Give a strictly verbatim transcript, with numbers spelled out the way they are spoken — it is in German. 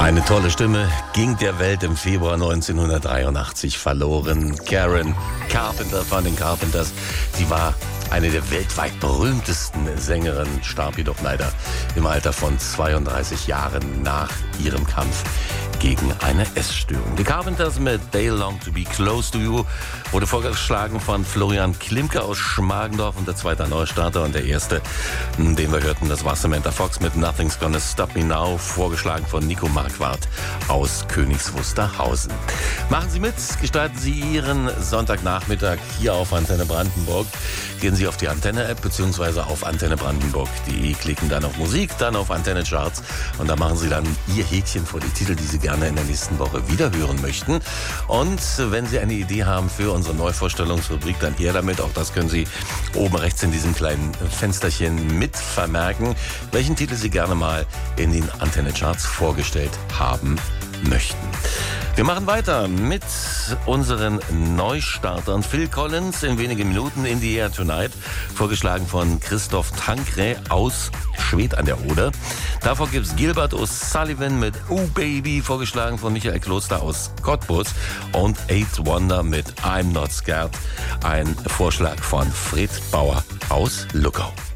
Eine tolle Stimme ging der Welt im Februar neunzehnhundertdreiundachtzig verloren. Karen Carpenter von den Carpenters. Sie war eine der weltweit berühmtesten Sängerinnen, starb jedoch leider im Alter von zweiunddreißig Jahren nach ihrem Kampf gegen eine Essstörung. Die Carpenters mit They Long to Be Close to You wurde vorgeschlagen von Florian Klimke aus Schmargendorf und der zweite Neustarter und der erste, den wir hörten, das war Samantha Fox mit Nothing's Gonna Stop Me Now, vorgeschlagen von Nico Marquardt aus Königs Wusterhausen. Machen Sie mit, gestalten Sie Ihren Sonntagnachmittag hier auf Antenne Brandenburg. Gehen Sie auf die Antenne-App bzw. auf antenne brandenburg punkt de, klicken dann auf Musik, dann auf Antenne Charts und da machen Sie dann Ihr Häkchen vor die Titel, die Sie gerne in der nächsten Woche wieder hören möchten. Und wenn Sie eine Idee haben für unsere Neuvorstellungsrubrik, dann her damit. Auch das können Sie oben rechts in diesem kleinen Fensterchen mit vermerken, welchen Titel Sie gerne mal in den Antenne Charts vorgestellt haben möchten. Wir machen weiter mit unseren Neustartern. Phil Collins in wenigen Minuten, In the Air Tonight, vorgeschlagen von Christoph Tankre aus Schwedt an der Oder. Davor gibt's Gilbert O'Sullivan mit Oh Baby, vorgeschlagen von Michael Kloster aus Cottbus, und Eighth Wonder mit I'm Not Scared, ein Vorschlag von Fred Bauer aus Luckau.